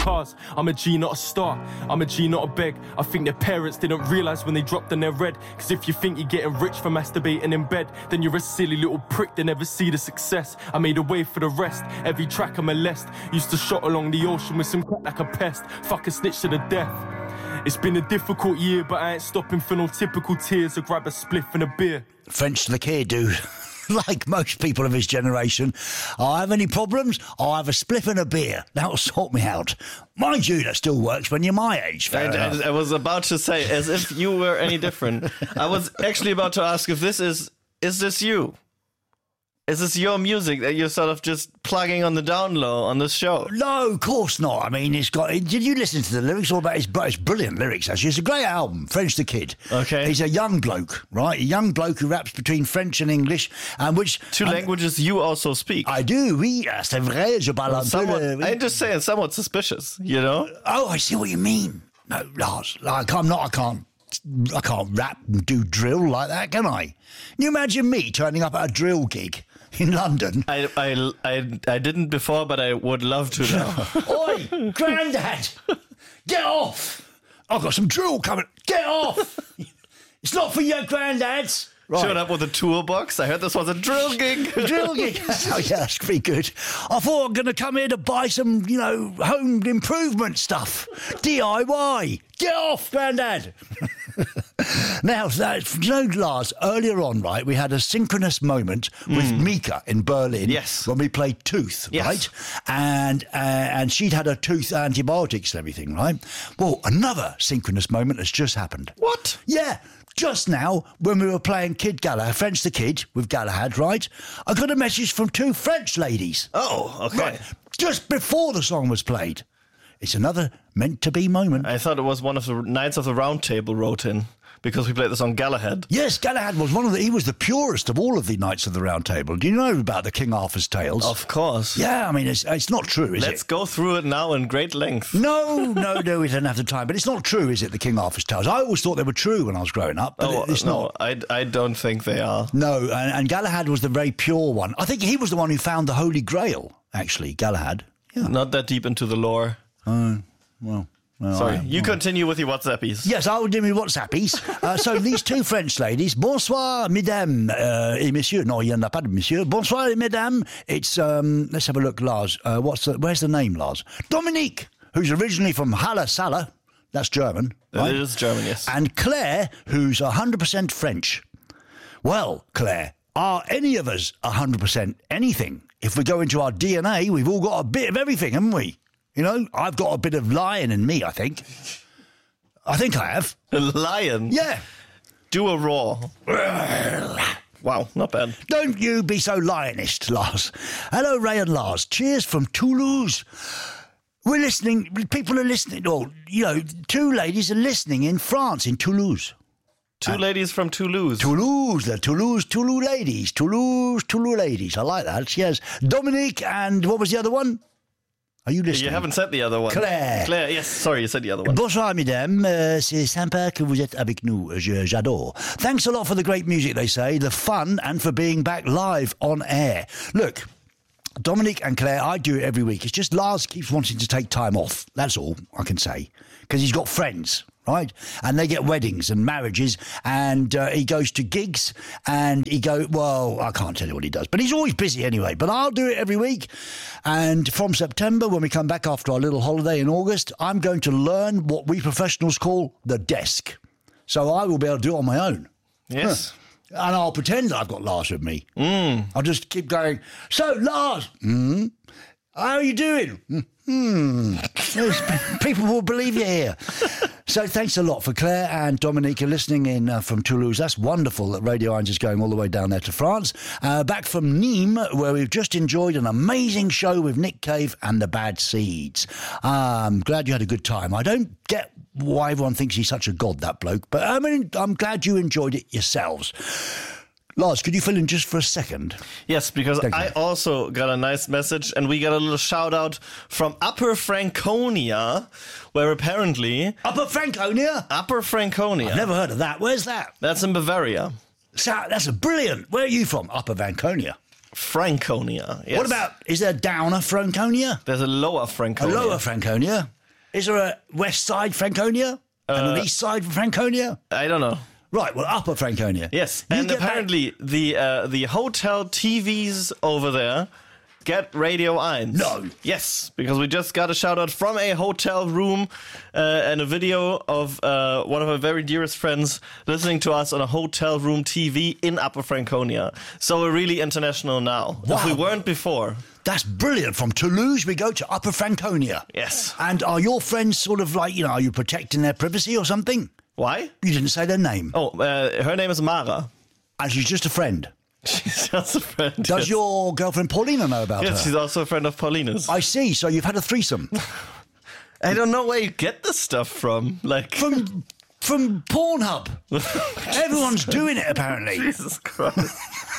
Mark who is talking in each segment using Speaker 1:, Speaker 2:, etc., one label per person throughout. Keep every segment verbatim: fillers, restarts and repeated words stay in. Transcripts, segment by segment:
Speaker 1: cars. I'm a G, not a star. I'm a G, not a beg. I think their parents didn't realise when they dropped and they're red. Cause if you think you're getting rich from masturbating in bed, then you're a silly little prick, they never see the success. I made a way for the rest, every track I molest. Used to shot along the ocean with some crap like a pest. Fuck a snitch to the death. It's been a difficult year, but I ain't stopping for no typical tears or grab a spliff and a beer.
Speaker 2: French to the kid, dude. Like most people of his generation, I have any problems, I'll have a spliff and a beer. That'll sort me out. Mind you, that still works when you're my age.
Speaker 3: I, I, I was about to say, as if you were any different. I was actually about to ask if this is, is this you? Is this your music that you're sort of just plugging on the down low on this show?
Speaker 2: No, of course not. I mean, it's got... Did you listen to the lyrics? All about it's, it's brilliant lyrics, actually. It's a great album, French the Kid.
Speaker 3: Okay.
Speaker 2: He's a young bloke, right? A young bloke who raps between French and English, and which...
Speaker 3: Two um, languages you also speak.
Speaker 2: I do, oui. C'est vrai, je parle un peu...
Speaker 3: I'm just saying, somewhat suspicious, you know?
Speaker 2: Oh, I see what you mean. No, Lars, like, I'm not... I can't... I can't rap and do drill like that, can I? Can you imagine me turning up at a drill gig in London?
Speaker 3: I I I, I didn't before, but I would love to now.
Speaker 2: Oi, Grandad, get off! I've got some drill coming. Get off! It's not for your granddads. Right.
Speaker 3: Showed up with a toolbox. I heard this was a drill gig.
Speaker 2: A drill gig. Oh, yeah, that's pretty good. I thought I'm going to come here to buy some, you know, home improvement stuff. D I Y. Get off, Grandad. Now, that, you know, Lars, earlier on, right, we had a synchronous moment with mm. Mika in Berlin.
Speaker 3: Yes.
Speaker 2: When we played Tooth,
Speaker 3: yes.
Speaker 2: right? And uh, and she'd had her tooth antibiotics and everything, right? Well, another synchronous moment has just happened.
Speaker 3: What?
Speaker 2: Yeah. Just now, when we were playing Kid Galahad, French the Kid, with Galahad, right? I got a message from two French ladies.
Speaker 3: Oh, okay.
Speaker 2: Right, just before the song was played. It's another meant-to-be moment.
Speaker 3: I thought it was one of the Knights of the Round Table wrote in, because we played the song Galahad.
Speaker 2: Yes, Galahad was one of the... He was the purest of all of the Knights of the Round Table. Do you know about the King Arthur's tales?
Speaker 3: Of course.
Speaker 2: Yeah, I mean, it's it's not true, is
Speaker 3: Let's
Speaker 2: it?
Speaker 3: Let's go through it now in great length.
Speaker 2: No, no, no, we don't have the time. But it's not true, is it, the King Arthur's tales? I always thought they were true when I was growing up, but
Speaker 3: oh,
Speaker 2: it's
Speaker 3: no,
Speaker 2: not.
Speaker 3: I, I don't think they are.
Speaker 2: No, and, and Galahad was the very pure one. I think he was the one who found the Holy Grail, actually, Galahad. Yeah.
Speaker 3: Not that deep into the lore.
Speaker 2: Oh, uh, well... Well,
Speaker 3: Sorry,
Speaker 2: I,
Speaker 3: you
Speaker 2: well.
Speaker 3: continue with your WhatsAppies.
Speaker 2: Yes, I will do my WhatsAppies. uh, so these two French ladies, bonsoir, mesdames uh, et messieurs. No, il n'y en a pas de monsieur. Bonsoir, mesdames. It's, um, let's have a look, Lars. Uh, what's the, where's the name, Lars? Dominique, who's originally from Halle Salle. That's German. Right?
Speaker 3: It is German, yes.
Speaker 2: And Claire, who's one hundred percent French. Well, Claire, are any of us one hundred percent anything? If we go into our D N A, we've all got a bit of everything, haven't we? You know, I've got a bit of lion in me, I think. I think I have.
Speaker 3: A lion?
Speaker 2: Yeah.
Speaker 3: Do a roar. Wow, not bad.
Speaker 2: Don't you be so lionist, Lars. Hello, Ray and Lars. Cheers from Toulouse. We're listening, people are listening, or, you know, two ladies are listening in France, in Toulouse.
Speaker 3: Two uh, ladies from Toulouse.
Speaker 2: Toulouse, the Toulouse, Toulouse ladies. Toulouse, Toulouse ladies. I like that, yes. Dominique and what was the other one? Are you listening?
Speaker 3: You haven't said the other one.
Speaker 2: Claire.
Speaker 3: Claire, yes, sorry, you said the other one.
Speaker 2: Bonsoir, mesdames. Euh, c'est sympa que vous êtes avec nous. Je, j'adore. Thanks a lot for the great music, they say, the fun, and for being back live on air. Look, Dominique and Claire, I do it every week. It's just Lars keeps wanting to take time off. That's all I can say. Because he's got friends, right? And they get weddings and marriages, and uh, he goes to gigs, and he go, well, I can't tell you what he does, but he's always busy anyway. But I'll do it every week. And from September, when we come back after our little holiday in August, I'm going to learn what we professionals call the desk. So I will be able to do it on my own.
Speaker 3: Yes.
Speaker 2: Huh. And I'll pretend that I've got Lars with me.
Speaker 3: Mm.
Speaker 2: I'll just keep going, so Lars, mm, how are you doing? Hmm. People will believe you here. So thanks a lot for Claire and Dominique listening in uh, from Toulouse. That's wonderful that Radio Irons is going all the way down there to France. Uh, back from Nîmes, where we've just enjoyed an amazing show with Nick Cave and the Bad Seeds. I'm glad you had a good time. I don't get why everyone thinks he's such a god, that bloke, but I mean, I'm glad you enjoyed it yourselves. Lars, could you fill in just for a second?
Speaker 3: Yes, because Thank I you. also got a nice message, and we got a little shout out from Upper Franconia, where apparently...
Speaker 2: Upper Franconia?
Speaker 3: Upper Franconia.
Speaker 2: I've never heard of that. Where's that?
Speaker 3: That's in Bavaria.
Speaker 2: So, that's a brilliant. Where are you from? Upper Franconia.
Speaker 3: Franconia. Yes.
Speaker 2: What about, is there a downer Franconia?
Speaker 3: There's a lower
Speaker 2: A
Speaker 3: Franconia.
Speaker 2: lower Franconia? Is there a west side Franconia?
Speaker 3: Uh,
Speaker 2: and an east side Franconia?
Speaker 3: I don't know.
Speaker 2: Right, well, upper Franconia.
Speaker 3: Yes,
Speaker 2: You
Speaker 3: and
Speaker 2: get back-
Speaker 3: apparently the uh, the hotel T Vs over there get Radio one.
Speaker 2: No.
Speaker 3: Yes, because we just got a shout out from a hotel room uh, and a video of uh, one of our very dearest friends listening to us on a hotel room T V in Upper Franconia. So we're really international now.
Speaker 2: Wow.
Speaker 3: If we weren't before.
Speaker 2: That's brilliant. From Toulouse, we go to Upper Franconia.
Speaker 3: Yes.
Speaker 2: And are your friends sort of like, you know, are you protecting their privacy or something?
Speaker 3: Why?
Speaker 2: You didn't say their name.
Speaker 3: Oh, uh, her name is Mara.
Speaker 2: And she's just a friend.
Speaker 3: She's just a friend.
Speaker 2: Does
Speaker 3: yes.
Speaker 2: your girlfriend Paulina know about
Speaker 3: Yes,
Speaker 2: her?
Speaker 3: she's also a friend of Paulina's.
Speaker 2: I see. So you've had a threesome.
Speaker 3: I don't know where you get this stuff from. Like
Speaker 2: From from Pornhub. Everyone's doing it, apparently.
Speaker 3: Jesus Christ.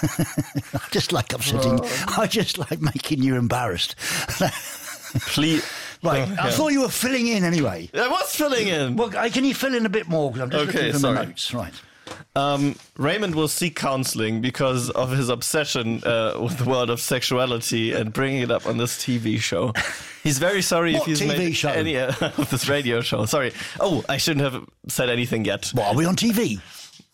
Speaker 2: I just like upsetting. I just like making you embarrassed.
Speaker 3: Please.
Speaker 2: Right.
Speaker 3: Oh,
Speaker 2: I
Speaker 3: yeah.
Speaker 2: thought you were filling in anyway.
Speaker 3: I was filling in.
Speaker 2: Well, uh, can you fill in a bit more? Because I'm just
Speaker 3: Okay,
Speaker 2: looking for
Speaker 3: sorry.
Speaker 2: my notes. Right.
Speaker 3: Um, Raymond will seek counseling because of his obsession uh, with the world of sexuality and bringing it up on this T V show. He's very sorry
Speaker 2: What
Speaker 3: if he's
Speaker 2: T V
Speaker 3: made
Speaker 2: show?
Speaker 3: any uh, of this radio show. Sorry. Oh, I shouldn't have said anything yet.
Speaker 2: What, are we on T V?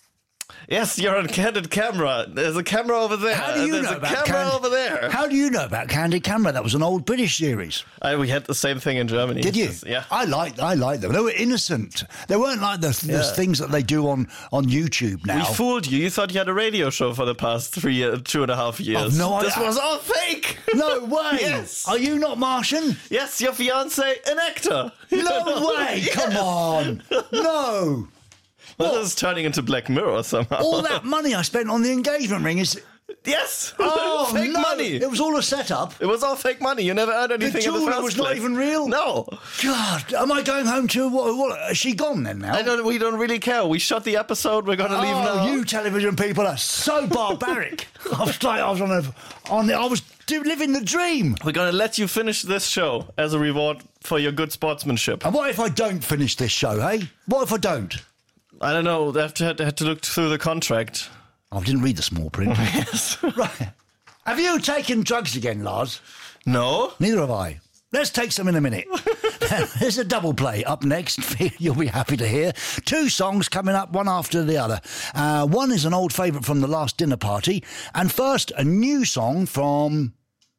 Speaker 3: Yes, you're on Candid Camera. There's a camera over there.
Speaker 2: How do you
Speaker 3: There's
Speaker 2: know
Speaker 3: a
Speaker 2: about
Speaker 3: camera
Speaker 2: Cand-
Speaker 3: over there.
Speaker 2: How do you know about Candid Camera? That was an old British series.
Speaker 3: I, we had the same thing in Germany.
Speaker 2: Did you?
Speaker 3: Yeah.
Speaker 2: I like I like them. They were innocent. They weren't like the, the
Speaker 3: Yeah.
Speaker 2: things that they do on, on YouTube now.
Speaker 3: We fooled you. You thought you had a radio show for the past three, uh, two and a half years.
Speaker 2: no
Speaker 3: this
Speaker 2: idea.
Speaker 3: was all fake.
Speaker 2: No way.
Speaker 3: Yes.
Speaker 2: Are you not Martian?
Speaker 3: Yes, your fiance, an actor.
Speaker 2: No way. Come on. No.
Speaker 3: Well, this is turning into Black Mirror somehow.
Speaker 2: All that money I spent on the engagement ring is...
Speaker 3: Yes.
Speaker 2: Oh,
Speaker 3: fake
Speaker 2: no.
Speaker 3: money.
Speaker 2: It was all a setup.
Speaker 3: It was all fake money. You never earned anything in the
Speaker 2: jeweler
Speaker 3: first
Speaker 2: was not
Speaker 3: place.
Speaker 2: even real?
Speaker 3: No.
Speaker 2: God, am I going home to... What, what, is she gone then now?
Speaker 3: I don't. We don't really care. We shot the episode. We're gonna leave
Speaker 2: Oh,
Speaker 3: now.
Speaker 2: you television people are so barbaric. I was like, I was on a, on the, I was do, living the dream.
Speaker 3: We're gonna let you finish this show as a reward for your good sportsmanship.
Speaker 2: And what if I don't finish this show, hey? What if I don't?
Speaker 3: I don't know. They have to, had to look through the contract.
Speaker 2: I didn't read the small print.
Speaker 3: Yes.
Speaker 2: Right. Have you taken drugs again, Lars?
Speaker 3: No.
Speaker 2: Neither have I. Let's take some in a minute. There's a double play up next. You'll be happy to hear. Two songs coming up, one after the other. Uh, one is an old favourite from the last dinner party. And first, a new song from...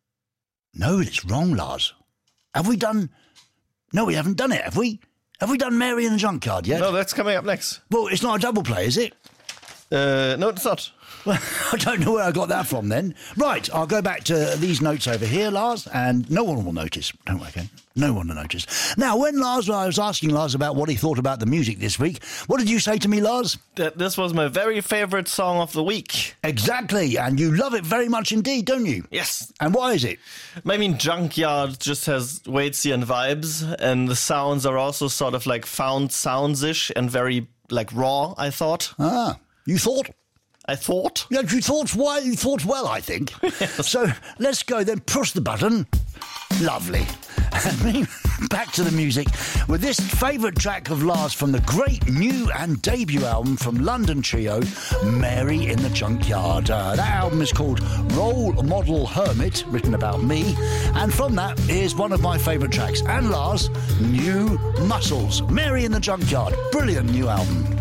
Speaker 2: No, it's wrong, Lars. Have we done... No, we haven't done it, have we? Have we done Mary in the Junkyard yet?
Speaker 3: No, that's coming up next.
Speaker 2: Well, it's not a double play, is it?
Speaker 3: Uh, no, it's not.
Speaker 2: Well, I don't know where I got that from then. Right, I'll go back to these notes over here, Lars, and no one will notice. Don't worry, okay? No one will notice. Now, when Lars, I was asking Lars about what he thought about the music this week, what did you say to me, Lars?
Speaker 3: That this was my very favorite song of the week.
Speaker 2: Exactly, and you love it very much indeed, don't you?
Speaker 3: Yes.
Speaker 2: And why is it?
Speaker 3: I mean, Junkyard just has Waitsy vibes, and the sounds are also sort of like found sounds-ish and very like raw, I thought.
Speaker 2: Ah, you thought?
Speaker 3: I thought.
Speaker 2: Yeah, you thought well, you thought well, I think. So let's go then, push the button. Lovely. And back to the music with this favourite track of Lars from the great new and debut album from London trio, Mary in the Junkyard. Uh, that album is called Role Model Hermit, written about me. And from that, here's one of my favourite tracks. And Lars, New Muscles. Mary in the Junkyard. Brilliant new album.